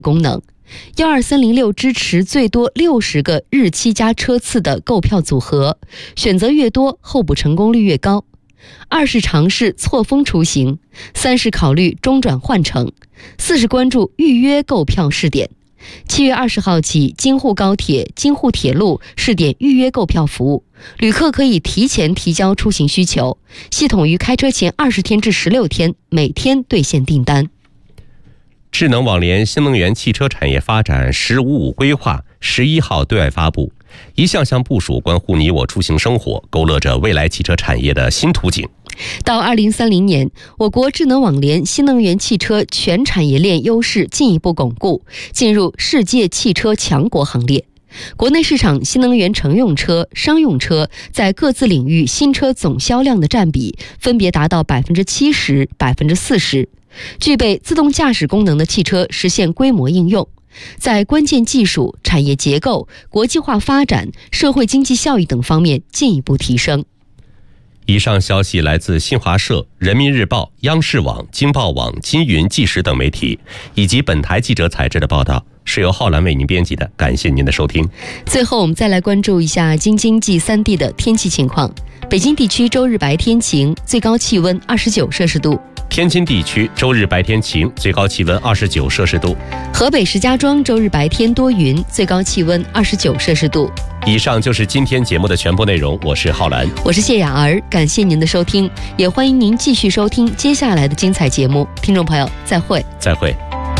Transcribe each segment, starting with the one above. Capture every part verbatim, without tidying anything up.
功能。一二三零六支持最多六十个日期加车次的购票组合，选择越多，候补成功率越高。二是尝试错峰出行，三是考虑中转换乘，四是关注预约购票试点。七月二十号起，京沪高铁、京沪铁路试点预约购票服务，旅客可以提前提交出行需求，系统于开车前二十天至十六天每天兑现订单。 智能网联新能源汽车产业发展“十五五”规划十一号对外发布，一项项部署关乎你我出行生活，勾勒着未来汽车产业的新图景。 到二零三零年，我国智能网联新能源汽车全产业链优势进一步巩固，进入世界汽车强国行列。国内市场新能源乘用车、商用车在各自领域新车总销量的占比分别达到百分之七十、百分之四十。具备自动驾驶功能的汽车实现规模应用，在关键技术、产业结构、国际化发展、社会经济效益等方面进一步提升。 以上消息来自新华社、人民日报、央视网、京报网、金云、纪实等媒体，以及本台记者采制的报道，是由浩然为您编辑的。感谢您的收听。 最后，我们再来关注一下京津冀三地的天气情况。北京地区周日白天晴，最高气温二十九摄氏度。 天津地区周日白天晴，最高气温二十九摄氏度。 河北石家庄周日白天多云，最高气温二十九摄氏度。 以上就是今天节目的全部内容，我是浩然， 我是谢雅儿，感谢您的收听，也欢迎您继续收听接下来的精彩节目。听众朋友，再会。 再会。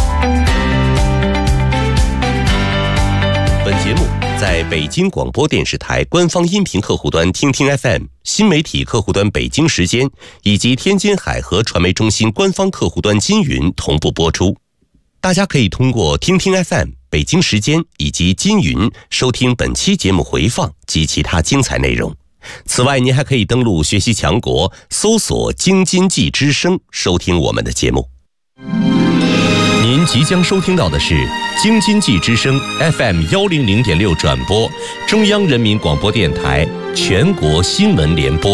本节目在北京广播电视台官方音频客户端听听 F M、 新媒体客户端北京时间以及天津海河传媒中心官方客户端金云同步播出。大家可以通过听听 F M、 北京时间以及金云收听本期节目回放及其他精彩内容。此外，您还可以登录学习强国，搜索京津冀之声收听我们的节目。您即将收听到的是京津冀之声 F M 一零零点六转播，中央人民广播电台全国新闻联播。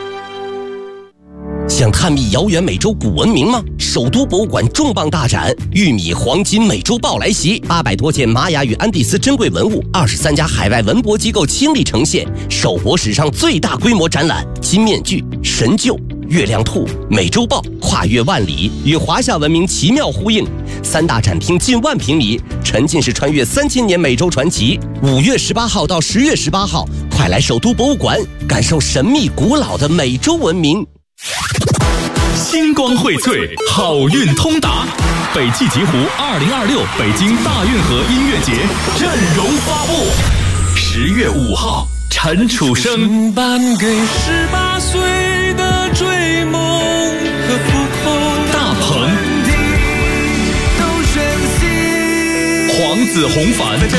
想探秘遥远美洲古文明吗？首都博物馆重磅大展“玉米黄金美洲豹”来袭，八百多件玛雅与安第斯珍贵文物，二十三家海外文博机构倾力呈现，首博史上最大规模展览。金面具、神鹫、月亮兔、美洲豹跨越万里，与华夏文明奇妙呼应。三大展厅近万平米，沉浸式穿越三千年美洲传奇。五月十八号到十月十八号，快来首都博物馆感受神秘古老的美洲文明。 星光荟萃，好运通达。北汽极狐二零二六北京大运河音乐节阵容发布。十月五号，陈楚生颁给十八岁的追梦和浮空， 大鹏、 都宣泄， 黄子弘凡。